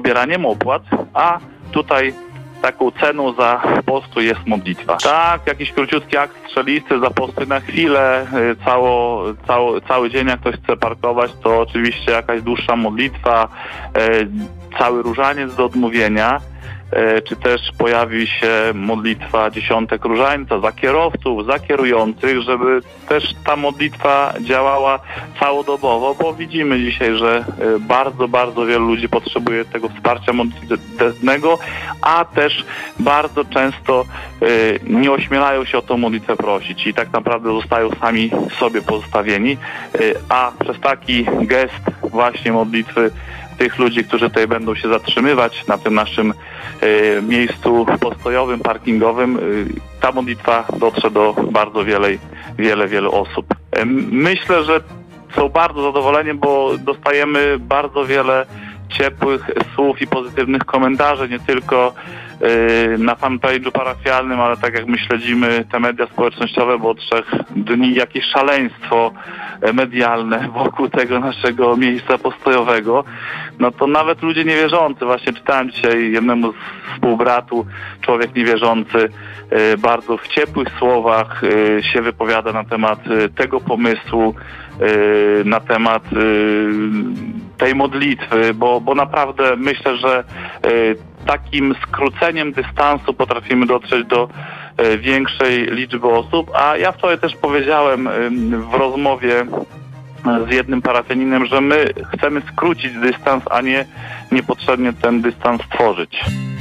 pobieraniem opłat, a tutaj taką ceną za postój jest modlitwa. Tak, jakiś króciutki akt strzelisty za postój na chwilę, cały dzień jak ktoś chce parkować, to oczywiście jakaś dłuższa modlitwa, cały różaniec do odmówienia, czy też pojawi się modlitwa dziesiątek różańca za kierowców, za kierujących, żeby też ta modlitwa działała całodobowo, bo widzimy dzisiaj, że bardzo, bardzo wielu ludzi potrzebuje tego wsparcia modlitewnego, a też bardzo często nie ośmielają się o tą modlitwę prosić i tak naprawdę zostają sami sobie pozostawieni, a przez taki gest właśnie modlitwy tych ludzi, którzy tutaj będą się zatrzymywać na tym naszym miejscu postojowym, parkingowym, ta modlitwa dotrze do bardzo wielu osób. Myślę, że są bardzo zadowoleni, bo dostajemy bardzo wiele ciepłych słów i pozytywnych komentarzy, nie tylko na fanpage'u parafialnym, ale tak jak my śledzimy te media społecznościowe, bo od 3 dni jakieś szaleństwo medialne wokół tego naszego miejsca postojowego, no to nawet ludzie niewierzący, właśnie czytałem dzisiaj jednemu z współbratu, człowiek niewierzący, bardzo w ciepłych słowach się wypowiada na temat tego pomysłu, na temat tej modlitwy, bo naprawdę myślę, że takim skróceniem dystansu potrafimy dotrzeć do większej liczby osób, a ja wczoraj też powiedziałem w rozmowie z jednym parafianinem, że my chcemy skrócić dystans, a nie niepotrzebnie ten dystans tworzyć.